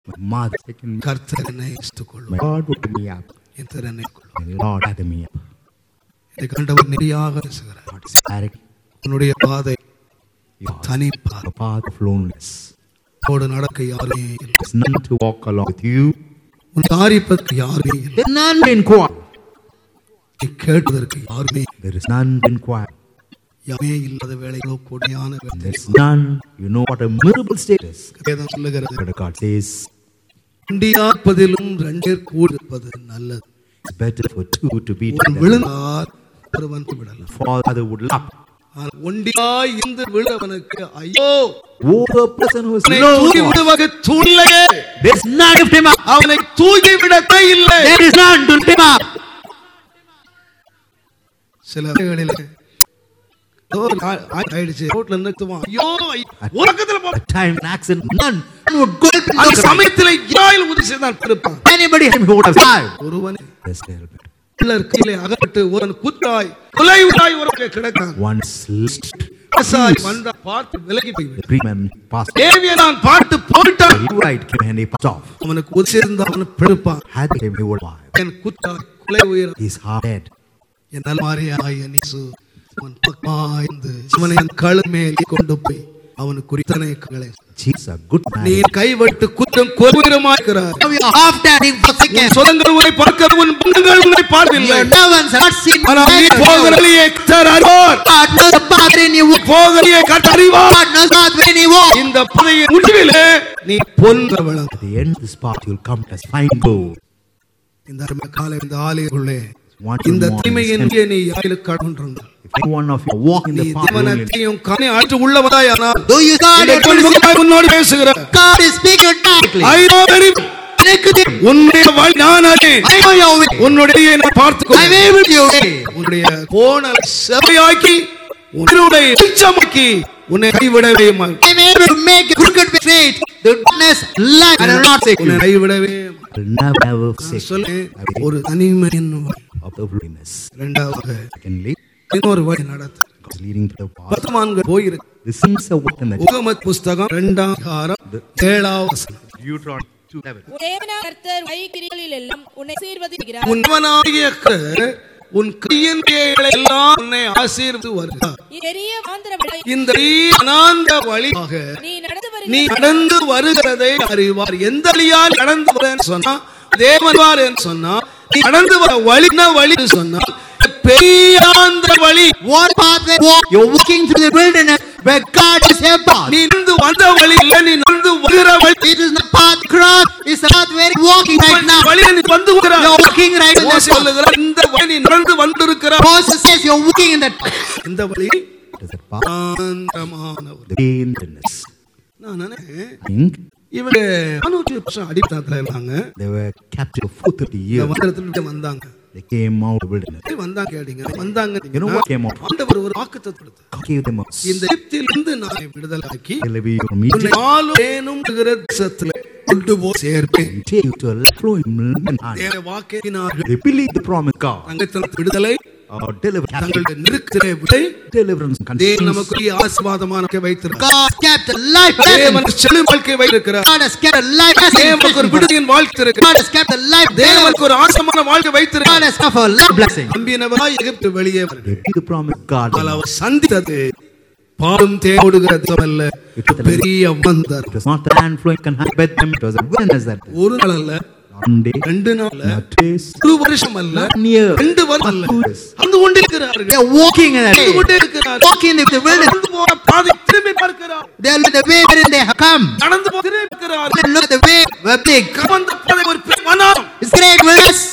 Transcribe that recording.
mother taken me. கர்த்தரனை இஷ்டக்கொள்ளும். My God would pick me up. எத்தனை And the Lord gathered me up. இதை கண்டவர் நெறியாக பேசுகிறார். God is directing உன்னுடைய பாதை your தனி பாதை. the path of loneliness. உன்னோடு நடக்க யாருமே இல்லை. There's none to walk along with you. உன் தாரிப்பதற்கு யாருமே இல்லை. There's none to inquire. நீ கேட்பதற்கு யாருமே இல்லை. There is none to inquire. யாருமே இல்லாத வேலைகளோ கொடியான வேலை. There's none. You know what a miserable state is. வேதம் சொல்லுகிறது. But God says ஒண்டியாற்பதிலும் ரெண்டேர் கூடிருப்பது நல்லது. it's better for two to be ஒரு together. விழுந்தார் ஒருவன் விடலாம். For the other would laugh. ஒண்டியாய் இருந்து விழுவனுக்கு ஐயோ, Woe to a person who is அவனை alone. தூக்கி விடுவதற்கு துணிலையே. There's none to lift him up. அவனை தூக்கி விடவே இல்லை. There is none to lift him up. சில வேளைகளிலே ஆயிடுச்சு ரோட்ல நிறுத்துவான். ஐயோ உலகத்துல போ. At time an accident, none would go up. அந்த சமயத்திலே யாயில் உதவி செய்தான் இருப்பான். Anybody who would have survived. ஒருவனே There's a little bit. பிள்ளர் கீழே அகப்பட்டு ஒருவன் குத்தாய் குலைவாய் ஒருவன் கிடக்கான். One slipped. கசாய் வந்த பார்த்து விலகி போய்விட்டான். The man passed. தேவியை நான் பார்த்து போட்டான். The right came and he passed off. அவனுக்கு உதவி செய்தா அவன் பிடிப்பான். Had him, he would have. என் குத்தாய் குலை உயிர் He's half dead. என் நல்மாரியாய் நீசு அவன் பக்கமாய்ந்து அவனை என் கழு மேலே கொண்டு போய் அவனுக்கு குறித்தனை கலை. Jesus, a good man. நீ கைவிட்டு குற்றம் கொருமாய்க்கிறார். Now you are half dead. He was sick. உன் சொந்தங்கள் உன்னை பார்க்க உன் பந்தங்கள் உன்னை பார்க்கவில்லை. Your no one's not seen. ஆனால் நீ போகிற வழியை கர்த்தர் அறிவார். God knows the path when you walk. போகிற வழியை கர்த்தர் அறிவார். God knows the path when you walk. இந்த பாதையின் முடிவிலே நீ பொன்றவளம். At the end of this path, you'll come as fine gold. இந்த அருமை காலை இந்த ஆலயக்குள்ளே One இந்த more தீமையின் instant. நீ யாயில கடவுன்றாங்க. If any one of you walk in நீ the path of loneliness, தேவனத்தையும் கனி ஆற்று உள்ளவதாயானால் though you God உன்னோடு பேசுகிறார். is speaking directly. ஐயோ உன்னுடைய வழி நான் அறிவேன். I know your way. உன்னுடைய நான் பார்த்துக்கோ. I will with your way. உன்னுடைய கோணல் செவையாக்கி உன்னுடைய வெளிச்சமாக்கி உன்னை கைவிடவே மாட்டேன். I am able to make a crooked way straight. The darkness light. I will not forsake உன்னை you. கைவிடவே I will never forsake you. சொல்லு. ஒரு தனிமையின் Of the wilderness. இரண்டாவது Secondly, இன்னொரு வழி நடத்து. God is leading to the path. பர்த்தமான்கள் போயிருக்கு. The sins are what in the உகமத் புஸ்தகம் 2ஆம் அதிகாரம் 7ஆம் வசனம். Deuteronomy 2:11. தேவனாகிய கர்த்தர் வழிக்கிரிகளில் எல்லாம் உன்னை ஆசீர்வதிக்கிறார். உன் தேவனாகிய கர்த்தர் உன் கையின் கிரியைகளை எல்லாம் உன்னை ஆசீர்வதித்து வருகிறார். பெரிய வனாந்தர வழி இந்த அனாந்த வழியாக நீ நடந்து வருகிறதை அறிவார். எந்த வழியால் நடந்து வரேன்னு சொன்னா தேவன்வார் என்று சொன்னா நீ நடந்து வர வழினா வழி சொன்னா பெரிய அனாந்த வழி. What path they walk? You're walking through the wilderness where God is your path. நீ நடந்து வந்த வழி இல்ல, நீ நடந்து வருகிற வழி. It is the path cross. It's the path where you're walking right now. வழியை நீ வந்து வருகிறாய். You're walking right in மோசே that path. சொல்லுகிறார், இந்த வழி நீ நடந்து வந்திருக்கிறாய். Moses says you're walking in that path. இந்த வழி It is the path. அனாந்தமான வழி. The wilderness. நான் Think இவங்க 400 வருஷம் அடித்தாத்துல இருந்தாங்க. they were captive for 30 இந்த years. வந்திரத்துல வந்தாங்க. They came out of the wilderness. வந்தாங்க கேட்டீங்க. வந்தாங்க. You know what came out? ஆண்டவர் ஒரு வாக்குத்தத்தம் கொடுத்தார். God gave them a இந்த எகிப்திலிருந்து நான் விடுதலையாக்கி deliver you from உன்னை Egypt ஆளும் தேனும் தேசத்திலே கொண்டு போய் சேர்ப்பேன். and take you to a land flowing milk and honey. தேவ வாக்கினார்கள். They believed the promise of God. தங்கள் விடுதலை Or deliver தங்களுடைய நெருக்கத்திலே விடை deliverance and தேவன் conditions. நமக்கு ஆசீர்வாதமான வாழ்க்கை வைத்திருக்கிறார். God kept a life. தேவன் செழிப்பான வாழ்க்கை வைத்திருக்கிறார். God has kept a life. தேவனுக்கு ஒரு விடுதலையின் வாழ்க்கை God இருக்கிறார். has kept a life. தேவனுக்கு ஒரு ஆசீர்வாதமான வாழ்க்கை God வைத்திருக்கிறார். has kept a life blessing. நம்பினவராய் எகிப்து வெளியே They did the promise of God. ஆனால் அவர் சந்தித்தது பாலும் தேடுகிற தேசம் அல்ல, பெரிய வந்தர். It was not the land flowing and honey with them. It was a wilderness that ஒரு நாள் அல்ல, one day, 2 நாள் அல்ல, not days, 1 வருஷம் அல்ல, not year, 2 வருஷம் அல்ல, not 2 years. வந்து கொண்டே இருக்கிறார்கள். They are walking in that வந்து way. கொண்டே இருக்கிறார்கள். Walking in the wilderness. நடந்து போற பாதை திரும்பி பார்க்கிறார். They look at the way wherein they have come. நடந்து போற திரும்பி பார்க்கிறார். They look at the way where they come. கவர்ந்த பாதை ஒரு பெரிய வனம். It's great wilderness.